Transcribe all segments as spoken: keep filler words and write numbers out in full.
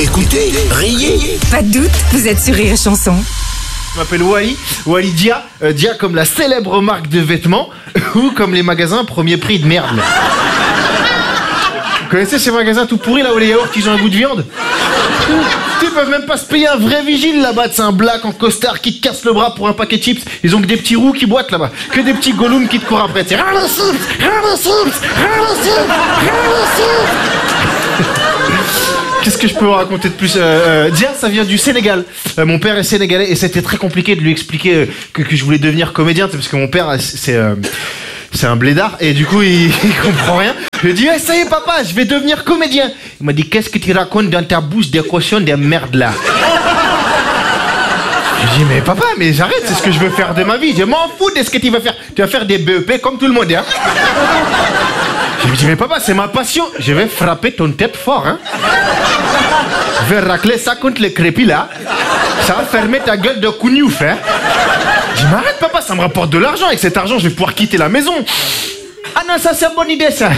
Écoutez, riez. Pas de doute, vous êtes sur Rire et Chanson. Je m'appelle Wally, Wally Dia, euh, Dia comme la célèbre marque de vêtements, ou comme les magasins premier prix de merde. Là. Vous connaissez ces magasins tout pourris là où les yaourts ils ont un goût de viande? Ils peuvent même pas se payer un vrai vigile là-bas, c'est un black en costard qui te casse le bras pour un paquet de chips. Ils ont que des petits roux qui boitent là-bas, que des petits gollums qui te courent après. C'est Qu'est-ce que je peux vous raconter de plus? euh, euh, Dia, ça vient du Sénégal. Euh, mon père est sénégalais et c'était très compliqué de lui expliquer euh, que, que je voulais devenir comédien, parce que mon père, c'est euh, c'est un blédard et du coup il, il comprend rien. Je lui ai dit hey, ça y est papa, je vais devenir comédien. Il m'a dit qu'est-ce que tu racontes dans ta bouche des cochons de merde là? Je lui ai dit mais papa, mais j'arrête, c'est ce que je veux faire de ma vie. Je m'en fous de ce que tu vas faire. Tu vas faire des B E P comme tout le monde, hein. Je lui ai dit mais papa, c'est ma passion. Je vais frapper ton tête fort, hein. Je vais racler ça contre le crépi là. Ça va fermer ta gueule de cougnouf, hein. Je dis mais arrête papa, ça me rapporte de l'argent. Avec cet argent, je vais pouvoir quitter la maison. Ah non, ça c'est une bonne idée ça.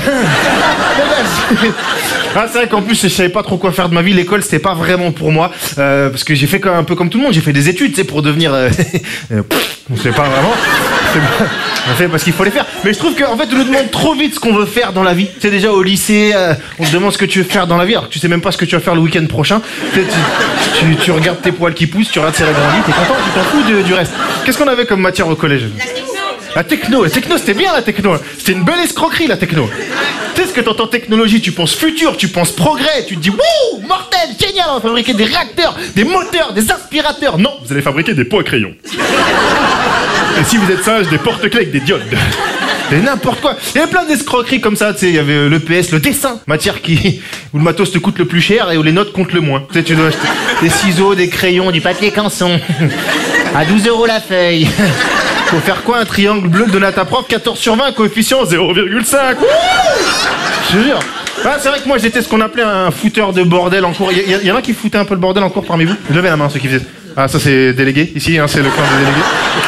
Ah, c'est vrai qu'en plus je savais pas trop quoi faire de ma vie. L'école c'était pas vraiment pour moi, euh, parce que j'ai fait un peu comme tout le monde. J'ai fait des études, tu sais, pour devenir euh, euh, pff, on sait pas vraiment. On fait parce qu'il faut les faire. Mais je trouve qu'en fait on nous demande trop vite ce qu'on veut faire dans la vie. Tu sais, déjà au lycée, euh, on te demande ce que tu veux faire dans la vie, alors que tu sais même pas ce que tu vas faire le week-end prochain. Tu, tu, tu, tu regardes tes poils qui poussent, tu regardes si elle a grandi, t'es content, tu t'en fous de, du reste. Qu'est-ce qu'on avait comme matière au collège? La techno, la techno c'était bien la techno. C'était une belle escroquerie la techno. Tu sais ce que t'entends technologie, tu penses futur, tu penses progrès, tu te dis wouh, mortel, génial, on va fabriquer des réacteurs, des moteurs, des aspirateurs. Non, vous allez fabriquer des pots à crayon. Et si vous êtes sage, des porte-clés avec des diodes. C'est n'importe quoi. Il y avait plein d'escroqueries comme ça, tu sais, il y avait l'E P S, le dessin, matière qui où le matos te coûte le plus cher et où les notes comptent le moins. Tu sais, tu dois acheter des ciseaux, des crayons, du papier canson. À douze euros la feuille. Faut faire quoi? Un triangle bleu donné à ta prof, quatorze sur vingt, coefficient zéro virgule cinq. Je te jure. Ah, c'est vrai que moi j'étais ce qu'on appelait un fouteur de bordel en cours. Il y, y, y en a qui foutaient un peu le bordel en cours parmi vous? Levez la main ceux qui faisaient. Ah, ça c'est délégué, ici, hein, c'est le coin des délégués.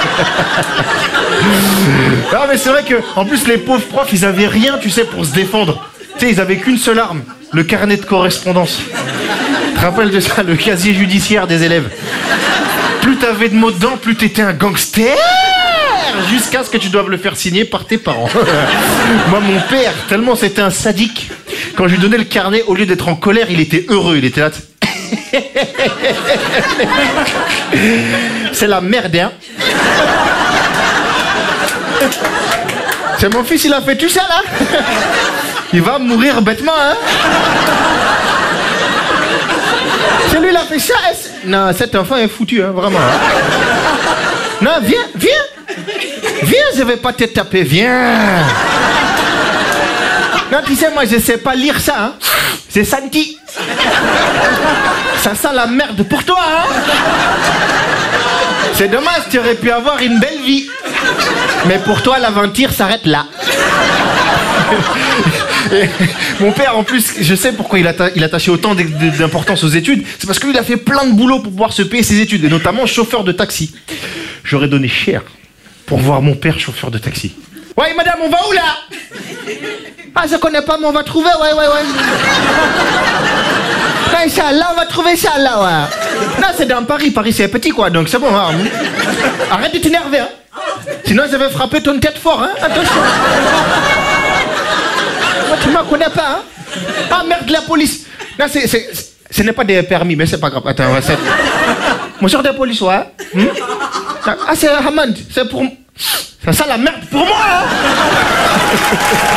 Ah, mais c'est vrai que, en plus, les pauvres profs, ils avaient rien, tu sais, pour se défendre. Tu sais, ils avaient qu'une seule arme, le carnet de correspondance. Tu te rappelles de ça, le casier judiciaire des élèves. Plus t'avais de mots dedans, plus t'étais un gangster, jusqu'à ce que tu doives le faire signer par tes parents. Moi, mon père, tellement c'était un sadique, quand je lui donnais le carnet, au lieu d'être en colère, il était heureux, il était là. C'est la merde, hein. C'est mon fils, il a fait tout ça, là. Il va mourir bêtement, hein. C'est lui, il a fait ça. Non, cet enfant est foutu, hein, vraiment. Hein. Non, viens, viens. Viens, je vais pas te taper, viens. Non, tu sais, moi, je sais pas lire ça, hein. C'est senti. Ça sent la merde pour toi, hein. C'est dommage, tu aurais pu avoir une belle vie. Mais pour toi, l'aventure s'arrête là. Et mon père, en plus, je sais pourquoi il, atta- il attachait autant d'importance aux études. C'est parce qu'il a fait plein de boulot pour pouvoir se payer ses études, et notamment chauffeur de taxi. J'aurais donné cher pour voir mon père chauffeur de taxi. Ouais, madame, on va où là? Ah, je connais pas, mais on va trouver, ouais, ouais, ouais. Non, ça, là, on va trouver ça, là, ouais. Non, c'est dans Paris. Paris, c'est petit, quoi, donc c'est bon, hein. Arrête de t'énerver, hein. Sinon, je vais frapper ton tête fort, hein. Attention. Moi, tu m'en connais pas, hein. Ah, merde, la police. Non, c'est, c'est, ce n'est pas des permis, mais c'est pas grave. Attends, on va essayer. Monsieur de police, ouais. Hmm? Ah, c'est Hamad. C'est pour... Ça sent la merde pour moi, hein.